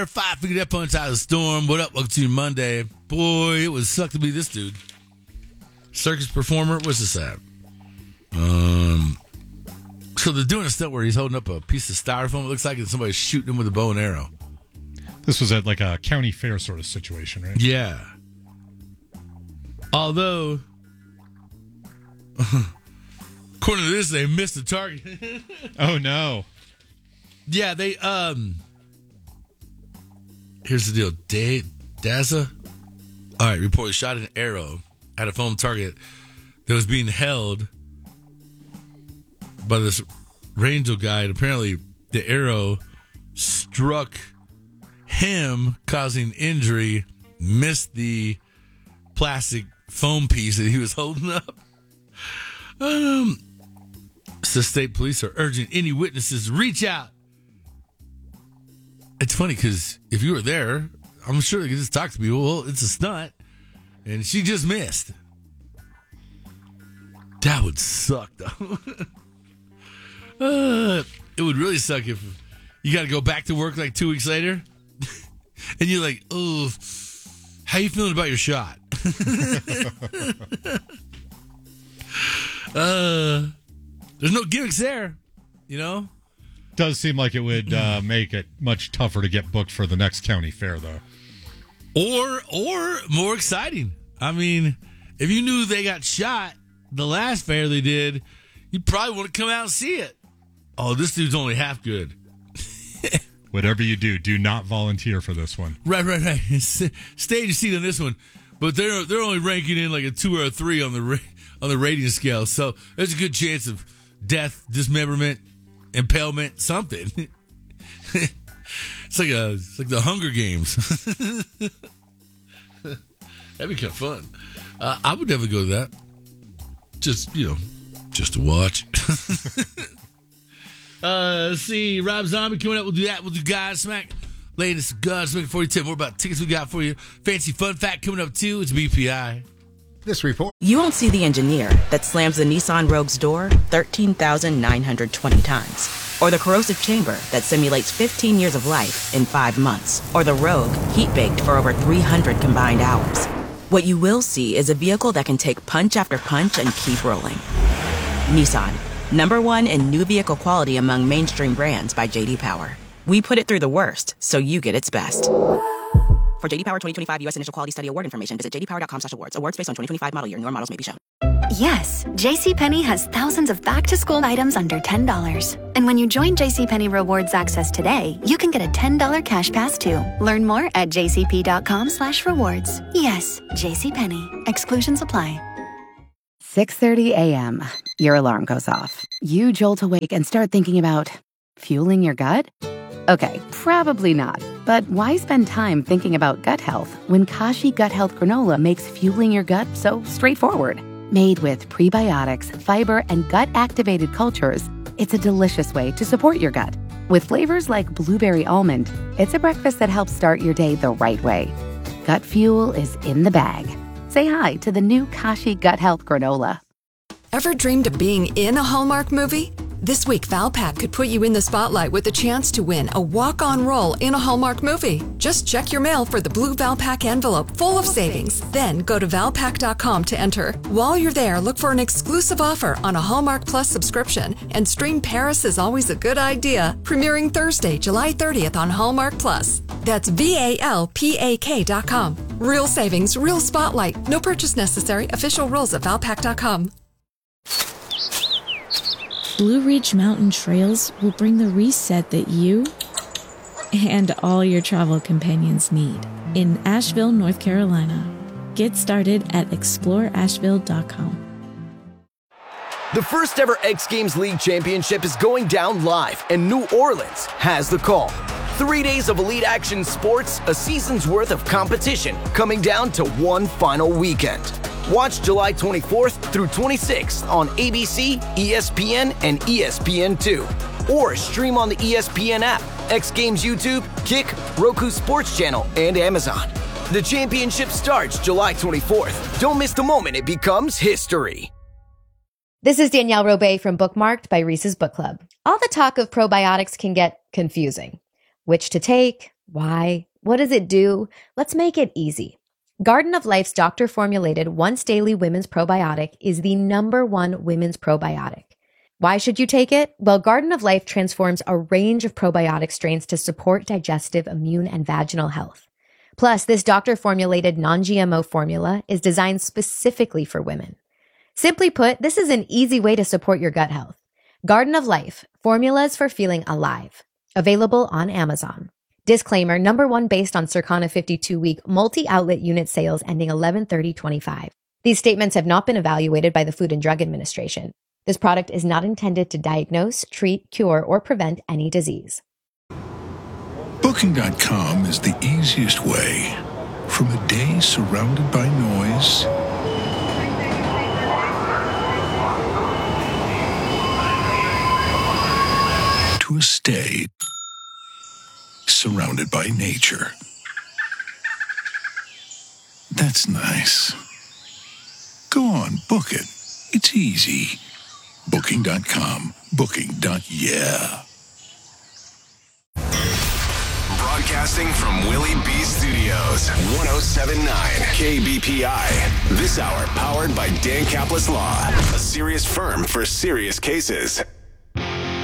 5 figured that punch out of the storm. What up? Welcome to Monday. Boy, it would suck to be this dude. Circus performer. What's this at? So they're doing a stunt where he's holding up a piece of styrofoam. It looks like somebody's shooting him with a bow and arrow. This was at like a county fair sort of situation, right? Yeah. Although, according to this, they missed the target. Oh no. Yeah, they here's the deal. Daza. All right, reported shot an arrow at a foam target that was being held by this Rangel guy, and apparently the arrow struck him, causing injury, missed the plastic foam piece that he was holding up. So state police are urging any witnesses to reach out. It's funny because if you were there, I'm sure they could just talk to people. Well, it's a stunt, and she just missed. That would suck, though. It would really suck if you got to go back to work like 2 weeks later, and you're like, "Oh, how you feeling about your shot?" There's no gimmicks there, you know. Does seem like it would make it much tougher to get booked for the next county fair, though. Or more exciting. I mean, if you knew they got shot the last fair they did, you'd probably want to come out and see it. Oh, this dude's only half good. Whatever you do not volunteer for this one. Right. Stay in your seat on this one. But they're only ranking in like a 2 or a 3 on the rating scale. So there's a good chance of death, dismemberment, impalement, something. It's like the Hunger Games. That'd be kind of fun. I would never go to that. Just to watch. Let's see. Rob Zombie coming up. We'll do that. We'll do Godsmack. Latest Godsmack 4010. More about tickets we got for you. Fancy fun fact coming up too. It's BPI. This report. You won't see the engineer that slams the Nissan Rogue's door 13,920 times. Or the corrosive chamber that simulates 15 years of life in 5 months. Or the Rogue heat-baked for over 300 combined hours. What you will see is a vehicle that can take punch after punch and keep rolling. Nissan, #1 in new vehicle quality among mainstream brands by J.D. Power. We put it through the worst, so you get its best. For J.D. Power 2025 U.S. Initial Quality Study Award information, visit jdpower.com/awards. Awards based on 2025 model year. Newer models may be shown. Yes, JCPenney has thousands of back-to-school items under $10. And when you join JCPenney Rewards Access today, you can get a $10 cash pass too. Learn more at jcp.com/rewards. Yes, JCPenney. Exclusions apply. 6:30 a.m. Your alarm goes off. You jolt awake and start thinking about fueling your gut? Okay, probably not. But why spend time thinking about gut health when Kashi Gut Health Granola makes fueling your gut so straightforward? Made with prebiotics, fiber, and gut-activated cultures, it's a delicious way to support your gut. With flavors like blueberry almond, it's a breakfast that helps start your day the right way. Gut fuel is in the bag. Say hi to the new Kashi Gut Health Granola. Ever dreamed of being in a Hallmark movie? This week, Valpak could put you in the spotlight with the chance to win a walk-on role in a Hallmark movie. Just check your mail for the blue Valpak envelope full of savings. Then go to Valpak.com to enter. While you're there, look for an exclusive offer on a Hallmark Plus subscription and stream Paris is Always a Good Idea, premiering Thursday, July 30th on Hallmark Plus. That's VALPAK.com. Real savings, real spotlight. No purchase necessary. Official rules at Valpak.com. Blue Ridge Mountain Trails will bring the reset that you and all your travel companions need in Asheville, North Carolina. Get started at exploreasheville.com. The first ever X Games League Championship is going down live, and New Orleans has the call. 3 days of elite action sports, a season's worth of competition, coming down to one final weekend. Watch July 24th through 26th on ABC, ESPN, and ESPN2. Or stream on the ESPN app, X Games YouTube, Kick, Roku Sports Channel, and Amazon. The championship starts July 24th. Don't miss the moment it becomes history. This is Danielle Robay from Bookmarked by Reese's Book Club. All the talk of probiotics can get confusing. Which to take, Why? What does it do? Let's make it easy. Garden of Life's doctor-formulated once daily women's probiotic is the #1 women's probiotic. Why should you take it? Well, Garden of Life transforms a range of probiotic strains to support digestive, immune, and vaginal health. Plus, this doctor-formulated non-GMO formula is designed specifically for women. Simply put, this is an easy way to support your gut health. Garden of Life, formulas for feeling alive. Available on Amazon. Disclaimer, #1 based on Circana 52-week multi-outlet unit sales ending 11/30/25. These statements have not been evaluated by the Food and Drug Administration. This product is not intended to diagnose, treat, cure, or prevent any disease. Booking.com is the easiest way. From a day surrounded by noise to a stay surrounded by nature. That's nice. Go on, book it. It's easy. Booking.com. Booking.yeah. Broadcasting from Willie B Studios, 107.9 KBPI. This hour powered by Dan Kaplan Law, a serious firm for serious cases.